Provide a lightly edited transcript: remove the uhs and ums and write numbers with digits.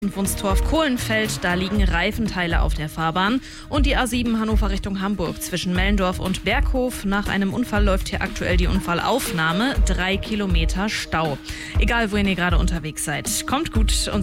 Wunstorf-Kohlenfeld, da liegen Reifenteile auf der Fahrbahn. Und die A7 Hannover Richtung Hamburg zwischen Mellendorf und Berghof. Nach einem Unfall läuft hier aktuell die Unfallaufnahme. 3 Kilometer Stau. Egal, wohin ihr gerade unterwegs seid. Kommt gut und